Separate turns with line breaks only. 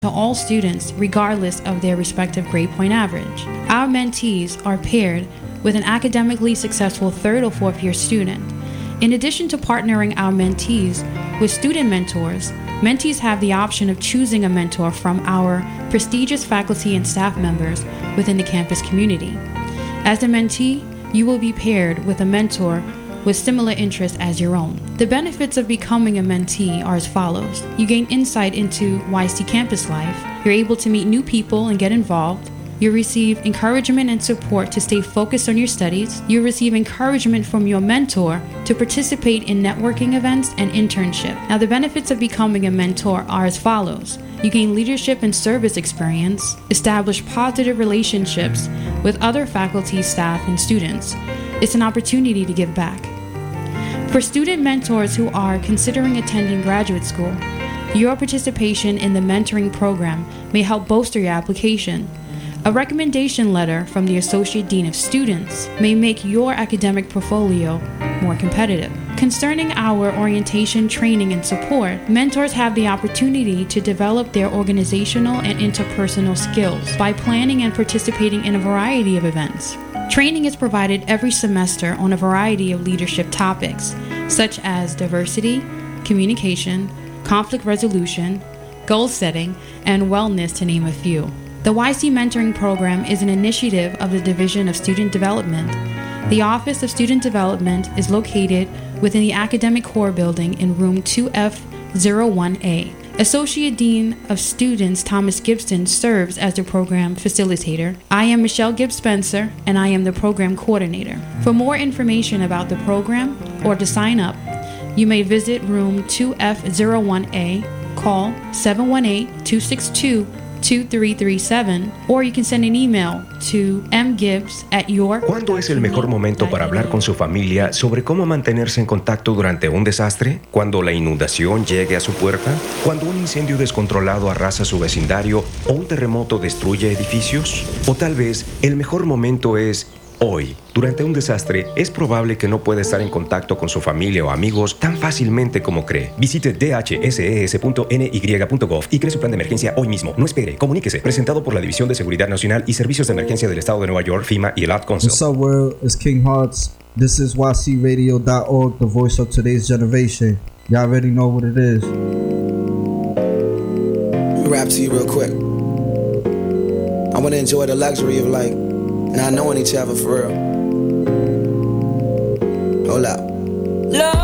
to all students regardless of their respective grade point average. Our mentees are paired with an academically successful third or fourth year student. In addition to partnering our mentees with student mentors, mentees have the option of choosing a mentor from our prestigious faculty and staff members within the campus community. As a mentee, you will be paired with a mentor with similar interests as your own. The benefits of becoming a mentee are as follows. You gain insight into YC campus life. You're able to meet new people and get involved. You receive encouragement and support to stay focused on your studies. You receive encouragement from your mentor to participate in networking events and internship. Now, the benefits of becoming a mentor are as follows. You gain leadership and service experience, establish positive relationships with other faculty, staff, and students. It's an opportunity to give back. For student mentors who are considering attending graduate school, your participation in the mentoring program may help bolster your application. A recommendation letter from the Associate Dean of Students may make your academic portfolio more competitive. Concerning our orientation, training, and support, mentors have the opportunity to develop their organizational and interpersonal skills by planning and participating in a variety of events. Training is provided every semester on a variety of leadership topics, such as diversity, communication, conflict resolution, goal setting, and wellness, to name a few. The YC Mentoring Program is an initiative of the Division of Student Development. The Office of Student Development is located within the Academic Core Building in room 2F01A. Associate Dean of Students Thomas Gibson serves as the program facilitator. I am Michelle Gibbs Spencer, and I am the program coordinator. For more information about the program or to sign up, you may visit room 2F01A, call 718-262-2337, or you can send an email to mgibbs@your.
¿Cuándo es el mejor momento para hablar con su familia sobre cómo mantenerse en contacto durante un desastre? ¿Cuando la inundación llegue a su puerta? ¿Cuando un incendio descontrolado arrasa su vecindario o un terremoto destruye edificios? O tal vez el mejor momento es hoy. Durante un desastre, es probable que no pueda estar en contacto con su familia o amigos tan fácilmente como cree. Visite dhses.ny.gov y cree su plan de emergencia hoy mismo. No espere, comuníquese. Presentado por la División de Seguridad Nacional y Servicios de Emergencia del Estado de Nueva York, FEMA y el Ad Council.
What's up, world? It's King Hearts. This is YCRadio.org, the voice of today's generation. Y'all already know what it is.
Let me rap to you real quick. I want to enjoy the luxury of like not knowing each other for real. Hold up.